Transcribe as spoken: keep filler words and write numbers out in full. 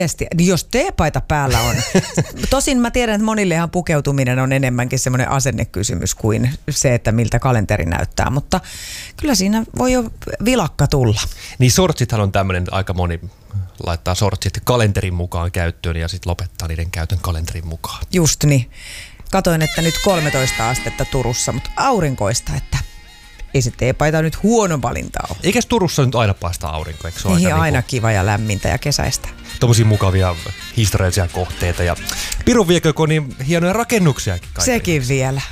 Niin jos teepaita päällä on. Tosin mä tiedän, että monillehan pukeutuminen on enemmänkin semmoinen asennekysymys kuin se, että miltä kalenteri näyttää. Mutta kyllä siinä voi jo vilakka tulla. Niin sortsithan on tämmöinen, aika moni laittaa sortsit kalenterin mukaan käyttöön ja sitten lopettaa niiden käytön kalenterin mukaan. Just niin. Katoin, että nyt kolmetoista astetta Turussa, mutta aurinkoista, että ei se teepaita nyt huono valinta ole. Eikäs Turussa nyt aina paista aurinko, eikö se ole niin aika aina niinku kiva ja lämmintä ja kesäistä. Tommosia mukavia historiallisia kohteita ja Pirun vieköko niin hienoja rakennuksiakin kaikille. Sekin vielä.